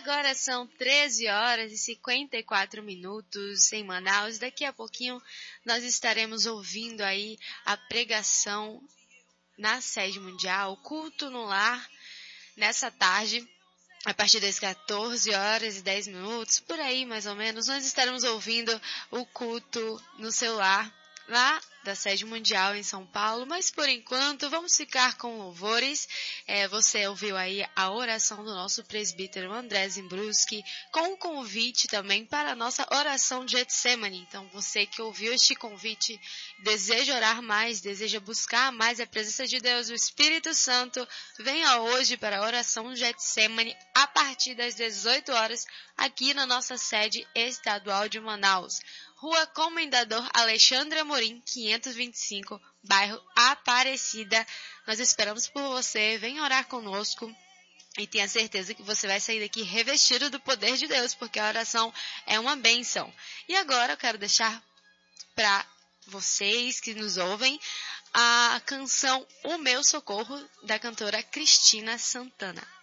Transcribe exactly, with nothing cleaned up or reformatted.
Agora são treze horas e cinquenta e quatro minutos em Manaus. Daqui a pouquinho nós estaremos ouvindo aí a pregação na sede mundial, o culto no lar, nessa tarde, a partir das quatorze horas e dez minutos, por aí mais ou menos, nós estaremos ouvindo o culto no seu lar, lá da sede mundial em São Paulo, mas por enquanto vamos ficar com louvores. É, você ouviu aí a oração do nosso presbítero André Zimbruski, com um convite também para a nossa oração de Getsemane. Então você que ouviu este convite, deseja orar mais, deseja buscar mais a presença de Deus, o Espírito Santo, venha hoje para a oração de Getsemane a partir das dezoito horas, aqui na nossa sede estadual de Manaus. Rua Comendador Alexandre Amorim, quinhentos e vinte e cinco, bairro Aparecida. Nós esperamos por você, venha orar conosco e tenha certeza que você vai sair daqui revestido do poder de Deus, porque a oração é uma bênção. E agora eu quero deixar para vocês que nos ouvem a canção O Meu Socorro, da cantora Cristina Santana.